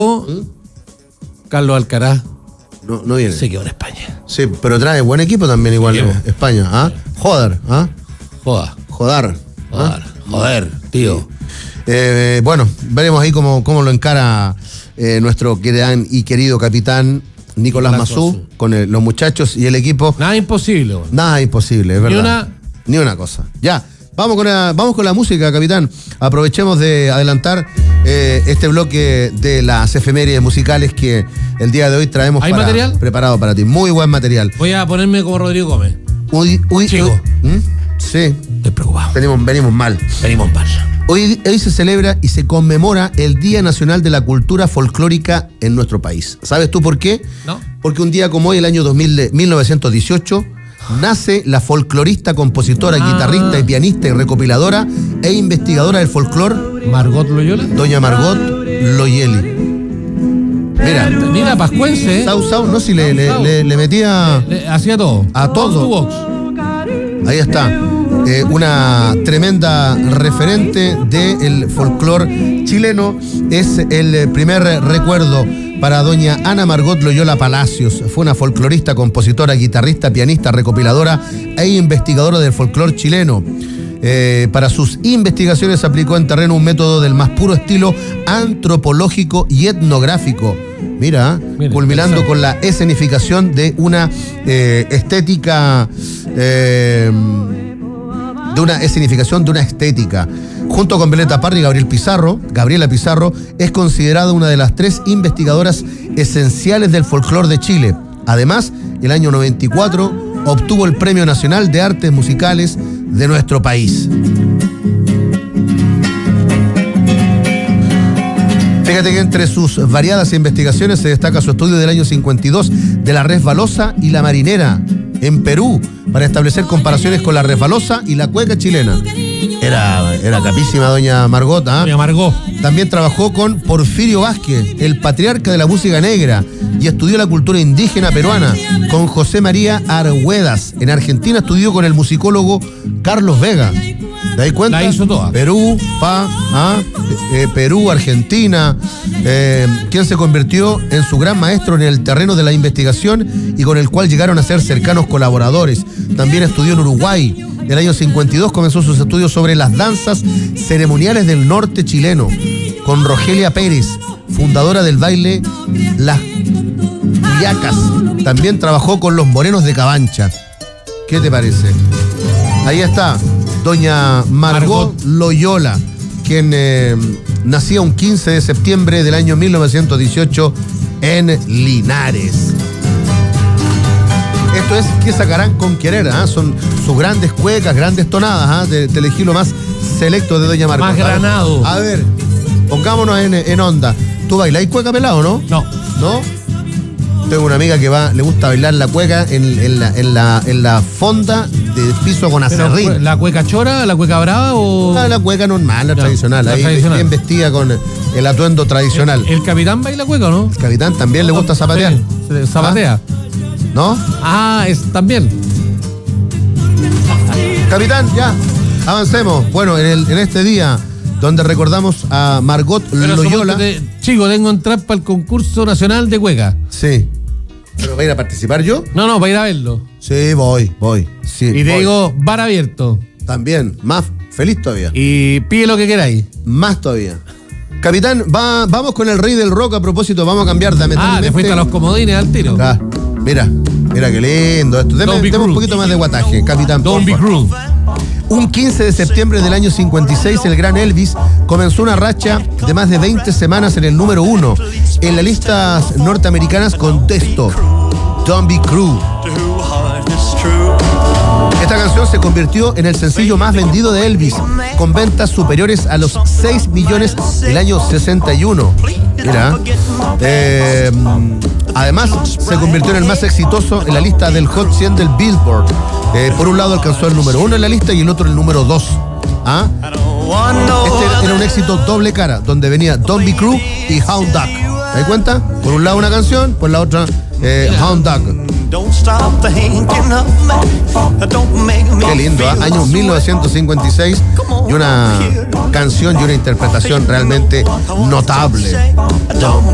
Carlos Alcaraz No viene. se quedó en España. Sí, pero trae buen equipo también igual España. ¿Ah? Joder. Joder, tío. Bueno, veremos ahí cómo lo encara nuestro gran y querido capitán Nicolás Massú con los muchachos y el equipo. Nada imposible. Bueno. Nada imposible, es verdad. Ni una cosa. Ya, vamos con la música, capitán. Aprovechemos de adelantar este bloque de las efemérides musicales que el día de hoy traemos. ¿Hay material? Preparado para ti. Muy buen material. Voy a ponerme como Rodrigo Gómez. Chico. Sí. Estoy preocupado. Venimos mal. Hoy se celebra y se conmemora el Día Nacional de la Cultura Folclórica en nuestro país. ¿Sabes tú por qué? No. Porque un día como hoy, el año 1918, nace la folclorista, compositora, guitarrista y pianista y recopiladora e investigadora del folclore. Margot Loyola. Doña Margot Loyeli. Mira, pascuense. Sau, no, si le metía. Hacía todo. A todo. Ahí está. Una tremenda referente del folclore chileno. Es el primer recuerdo para doña Ana Margot Loyola Palacios. Fue una folclorista, compositora, guitarrista, pianista, recopiladora e investigadora del folclore chileno. Para sus investigaciones aplicó en terreno un método del más puro estilo antropológico y etnográfico. Mira, culminando con la escenificación de una estética. De una escenificación de una estética. Junto con Violeta Parra y Gabriela Pizarro, es considerada una de las 3 investigadoras esenciales del folclore de Chile. Además, el año 94 obtuvo el Premio Nacional de Artes Musicales de nuestro país. Fíjate que entre sus variadas investigaciones se destaca su estudio del año 52 de la resbalosa y la marinera en Perú, para establecer comparaciones con la resbalosa y la cueca chilena. Era capísima doña Margot, ¿ah? Doña Margot. También trabajó con Porfirio Vázquez, el patriarca de la música negra, y estudió la cultura indígena peruana con José María Argüedas. En Argentina estudió con el musicólogo Carlos Vega. ¿Te das cuenta? La hizo toda. Perú, Argentina, quien se convirtió en su gran maestro en el terreno de la investigación y con el cual llegaron a ser cercanos colaboradores. También estudió en Uruguay. En el año 52 comenzó sus estudios sobre las danzas ceremoniales del norte chileno, con Rogelia Pérez, fundadora del baile Las Cuyacas. También trabajó con los morenos de Cabancha. ¿Qué te parece? Ahí está. Doña Margot Loyola, quien nacía un 15 de septiembre del año 1918 en Linares. Esto es ¿Qué sacarán con querer? Son sus grandes cuecas, grandes tonadas. Te elegí lo más selecto de doña Margot. Más granado. A ver, pongámonos en onda. ¿Tú bailas cueca pelado, no? No. Tengo una amiga que le gusta bailar la cueca en la fonda de piso con acerrín. ¿La cueca chora, la cueca brava o...? La cueca normal, la tradicional. Ahí tradicional. Bien vestida con el atuendo tradicional. ¿El capitán baila cueca o no? El capitán también le gusta zapatear. Sí, zapatea. ¿No? También. Capitán, ya, avancemos. Bueno, en este día donde recordamos a Margot Loyola. Chico, tengo que entrar para el concurso nacional de cueca. Sí. ¿Pero va a ir a participar yo? No, para ir a verlo. Sí, voy. Sí, y te digo, bar abierto. También, más feliz todavía. Y pide lo que queráis. Más todavía. Capitán, vamos con el rey del rock. A propósito, vamos a cambiar de te fuiste a los comodines al tiro. Mira qué lindo esto. Deme un poquito más de guataje, capitán. Don't be cruel. Un 15 de septiembre del año 56, el gran Elvis comenzó una racha de más de 20 semanas en el número 1 en las listas norteamericanas con esto, Don't Be Cruel. Esta canción se convirtió en el sencillo más vendido de Elvis, con ventas superiores a los 6 millones el año 61. Mira. Además, se convirtió en el más exitoso en la lista del Hot 100 del Billboard. Por un lado alcanzó el número 1 en la lista y el otro el número 2. Este era un éxito doble cara, donde venía Don't Be Cruel y Hound Dog. ¿Te das cuenta? Por un lado una canción, por la otra Hound Dog. Qué lindo, año 1956 y una canción y una interpretación realmente notable.